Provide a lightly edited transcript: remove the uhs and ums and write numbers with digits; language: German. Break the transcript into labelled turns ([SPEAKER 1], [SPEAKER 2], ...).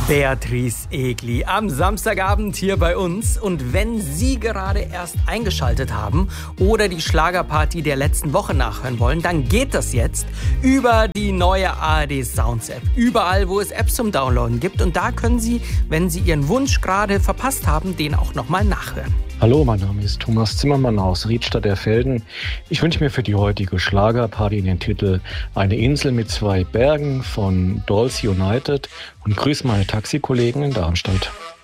[SPEAKER 1] Beatrice Egli am Samstagabend hier bei uns. Und wenn Sie gerade erst eingeschaltet haben oder die Schlagerparty der letzten Woche nachhören wollen, dann geht das jetzt über die neue ARD Sounds App. Überall, wo es Apps zum Downloaden gibt. Und da können Sie, wenn Sie Ihren Wunsch gerade verpasst haben, den auch nochmal nachhören.
[SPEAKER 2] Hallo, mein Name ist Thomas Zimmermann aus Riedstadt-Erfelden. Ich wünsche mir für die heutige Schlagerparty den Titel Eine Insel mit zwei Bergen von Dolls United und grüße meine Taxikollegen in Darmstadt.